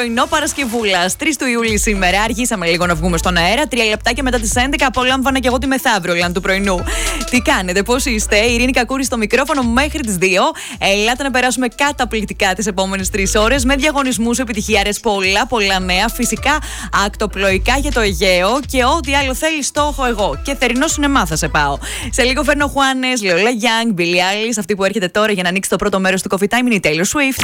πρωινό Παρασκευούλα. 3 του Ιούλη σήμερα. Αργήσαμε λίγο να βγούμε στον αέρα. 3 λεπτάκια μετά τις 11. Απολάμβανα και εγώ τη μεθαύριο, Λαν του πρωινού. Τι κάνετε, πώς είστε? Η Ειρήνη Κακούρη στο μικρόφωνο μέχρι τις 2. Ελάτε να περάσουμε καταπληκτικά τις επόμενες 3 ώρες με διαγωνισμούς, επιτυχιάρες, πολλά νέα. Φυσικά ακτοπλοϊκά για το Αιγαίο και ό,τι άλλο θέλει το έχω εγώ. Και θερινό σινεμά θα σε πάω. Σε λίγο φέρνω Χουάνες, Λεόλα Young, Billie Eilish. Αυτή που έρχεται τώρα για να ανοίξει το πρώτο μέρος του Coffee Time είναι η Taylor Swift.